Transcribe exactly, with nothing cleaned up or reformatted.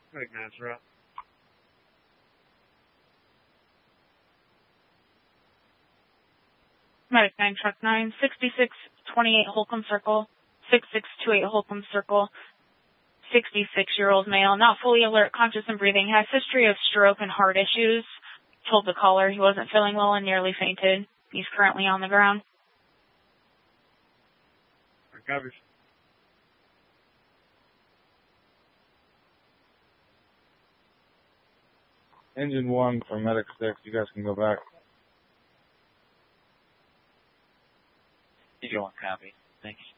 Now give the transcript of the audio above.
Big man's route. Medic nine, truck nine, sixty-six twenty-eight Holcomb Circle, sixty-six twenty-eight Holcomb Circle, sixty-six-year-old male, not fully alert, conscious and breathing, has history of stroke and heart issues. Told the caller he wasn't feeling well and nearly fainted. He's currently on the ground. Covers. Engine one for Medic six, you guys can go back. Engine one, copy. Thanks.